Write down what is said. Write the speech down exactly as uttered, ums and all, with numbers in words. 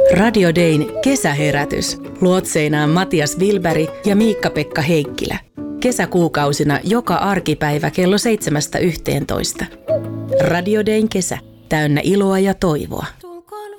Radio Dayn kesäherätys. Luotseinaan Matias Wilberg ja Miikka-Pekka Heikkilä. Kesäkuukausina joka arkipäivä kello seitsemästä yhteentoista. Radio Dayn kesä. Täynnä iloa ja toivoa.